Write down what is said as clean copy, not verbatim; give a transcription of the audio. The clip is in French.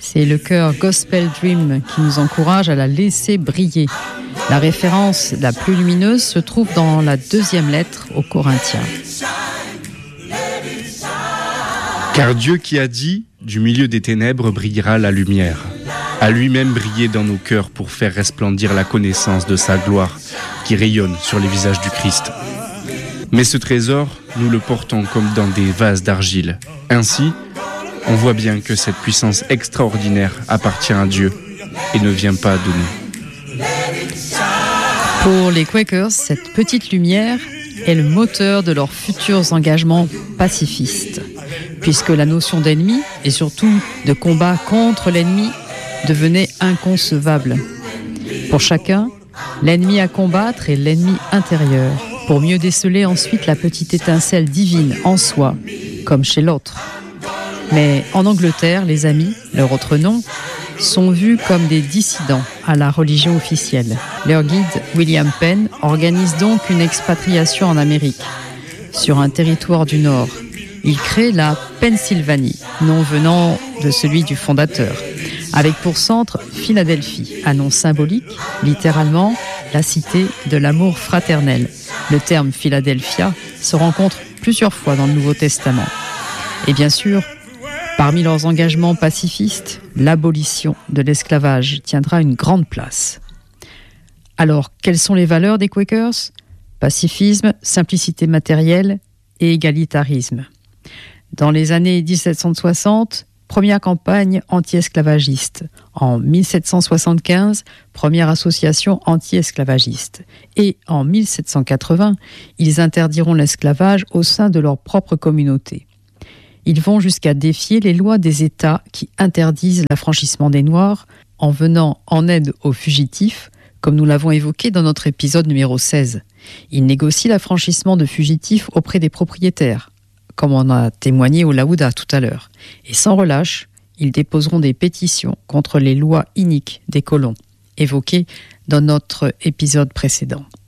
C'est le chœur Gospel Dream qui nous encourage à la laisser briller. La référence la plus lumineuse se trouve dans la 2e lettre aux Corinthiens. Car Dieu qui a dit, du milieu des ténèbres brillera la lumière, a lui-même brillé dans nos cœurs pour faire resplendir la connaissance de sa gloire qui rayonne sur les visages du Christ. Mais ce trésor, nous le portons comme dans des vases d'argile. Ainsi, on voit bien que cette puissance extraordinaire appartient à Dieu et ne vient pas de nous. Pour les Quakers, cette petite lumière est le moteur de leurs futurs engagements pacifistes, puisque la notion d'ennemi, et surtout de combat contre l'ennemi, devenait inconcevable. Pour chacun, l'ennemi à combattre est l'ennemi intérieur, pour mieux déceler ensuite la petite étincelle divine en soi, comme chez l'autre. Mais en Angleterre, les amis, leur autre nom, sont vus comme des dissidents à la religion officielle. Leur guide, William Penn, organise donc une expatriation en Amérique, sur un territoire du Nord. Il crée la Pennsylvanie, nom venant de celui du fondateur, avec pour centre Philadelphie, un nom symbolique, littéralement la cité de l'amour fraternel. Le terme Philadelphia se rencontre plusieurs fois dans le Nouveau Testament. Et bien sûr, parmi leurs engagements pacifistes, l'abolition de l'esclavage tiendra une grande place. Alors, quelles sont les valeurs des Quakers ? Pacifisme, simplicité matérielle et égalitarisme. Dans les années 1760, première campagne anti-esclavagiste. En 1775, première association anti-esclavagiste. Et en 1780, ils interdiront l'esclavage au sein de leur propre communauté. Ils vont jusqu'à défier les lois des États qui interdisent l'affranchissement des Noirs en venant en aide aux fugitifs, comme nous l'avons évoqué dans notre épisode numéro 16. Ils négocient l'affranchissement de fugitifs auprès des propriétaires, comme on a témoigné au Laouda tout à l'heure. Et sans relâche, ils déposeront des pétitions contre les lois iniques des colons, évoquées dans notre épisode précédent.